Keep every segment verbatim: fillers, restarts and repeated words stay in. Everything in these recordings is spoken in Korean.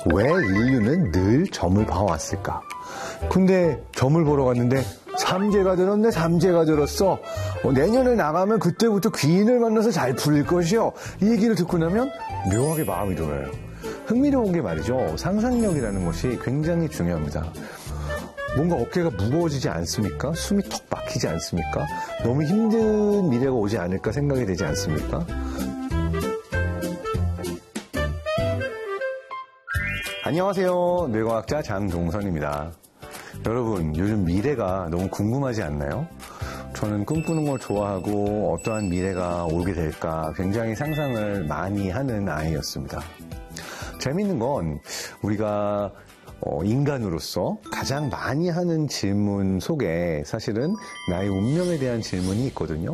왜 인류는 늘 점을 봐왔을까? 근데 점을 보러 갔는데 삼재가 들었네, 삼재가 들었어. 어, 내년에 나가면 그때부터 귀인을 만나서 잘 풀릴 것이요. 이 얘기를 듣고 나면 묘하게 마음이 돌아요. 흥미로운 게 말이죠. 상상력이라는 것이 굉장히 중요합니다. 뭔가 어깨가 무거워지지 않습니까? 숨이 턱 막히지 않습니까? 너무 힘든 미래가 오지 않을까 생각이 되지 않습니까? 안녕하세요. 뇌과학자 장동선입니다. 여러분, 요즘 미래가 너무 궁금하지 않나요? 저는 꿈꾸는 걸 좋아하고 어떠한 미래가 오게 될까 굉장히 상상을 많이 하는 아이였습니다. 재밌는 건 우리가 인간으로서 가장 많이 하는 질문 속에 사실은 나의 운명에 대한 질문이 있거든요.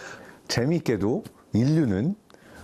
재미있게도 인류는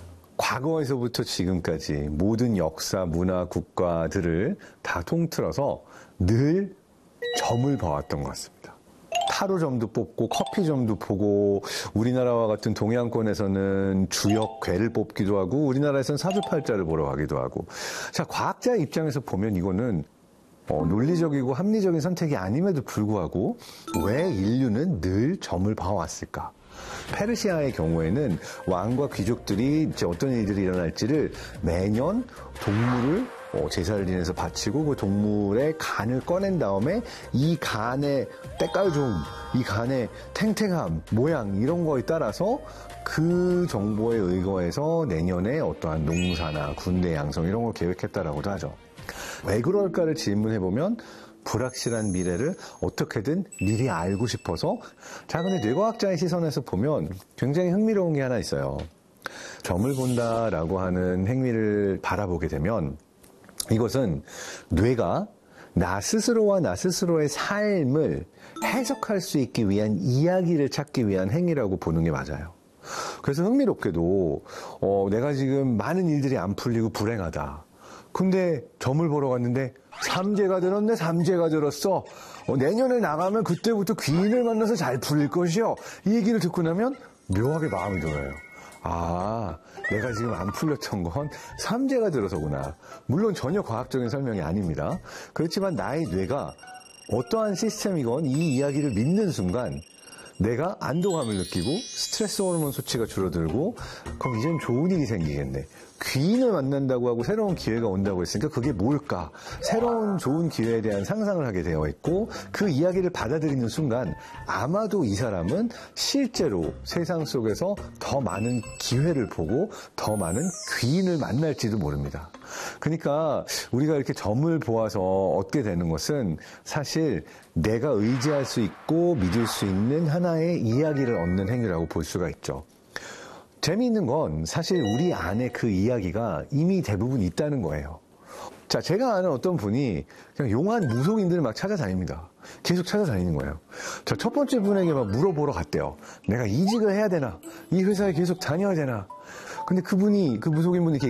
과거에서부터 지금까지 모든 역사, 문화, 국가들을 다 통틀어서 늘 점을 봐왔던 것 같습니다. 타로점도 뽑고 커피점도 보고 우리나라와 같은 동양권에서는 주역 괴를 뽑기도 하고 우리나라에서는 사주팔자를 보러 가기도 하고. 자, 과학자의 입장에서 보면 이거는 어, 논리적이고 합리적인 선택이 아님에도 불구하고 왜 인류는 늘 점을 봐왔을까? 페르시아의 경우에는 왕과 귀족들이 이제 어떤 일들이 일어날지를 매년 동물을 어, 제사를 지내서 바치고 그 동물의 간을 꺼낸 다음에 이 간의 때깔 좋음, 이 간의 탱탱함, 모양 이런 거에 따라서 그 정보에 의거해서 내년에 어떠한 농사나 군대 양성 이런 걸 계획했다라고도 하죠. 왜 그럴까를 질문해보면 불확실한 미래를 어떻게든 미리 알고 싶어서. 자, 근데 뇌과학자의 시선에서 보면 굉장히 흥미로운 게 하나 있어요. 점을 본다라고 하는 행위를 바라보게 되면 이것은 뇌가 나 스스로와 나 스스로의 삶을 해석할 수 있기 위한 이야기를 찾기 위한 행위라고 보는 게 맞아요. 그래서 흥미롭게도 어, 내가 지금 많은 일들이 안 풀리고 불행하다. 근데 점을 보러 갔는데 삼재가 들었네, 삼재가 들었어. 어, 내년에 나가면 그때부터 귀인을 만나서 잘 풀릴 것이요. 이 얘기를 듣고 나면 묘하게 마음이 돌아요. 아, 내가 지금 안 풀렸던 건 삼재가 들어서구나. 물론 전혀 과학적인 설명이 아닙니다. 그렇지만 나의 뇌가 어떠한 시스템이건 이 이야기를 믿는 순간 내가 안도감을 느끼고 스트레스 호르몬 수치가 줄어들고 그럼 이젠 좋은 일이 생기겠네. 귀인을 만난다고 하고 새로운 기회가 온다고 했으니까 그게 뭘까? 새로운 좋은 기회에 대한 상상을 하게 되어 있고 그 이야기를 받아들이는 순간 아마도 이 사람은 실제로 세상 속에서 더 많은 기회를 보고 더 많은 귀인을 만날지도 모릅니다. 그러니까 우리가 이렇게 점을 보아서 얻게 되는 것은 사실 내가 의지할 수 있고 믿을 수 있는 하나의 이야기를 얻는 행위라고 볼 수가 있죠. 재미있는 건 사실 우리 안에 그 이야기가 이미 대부분 있다는 거예요. 자, 제가 아는 어떤 분이 그냥 용한 무속인들을 막 찾아다닙니다. 계속 찾아다니는 거예요. 저 첫 번째 분에게 막 물어보러 갔대요. 내가 이직을 해야 되나? 이 회사에 계속 다녀야 되나? 근데 그분이, 그 무속인분이 이렇게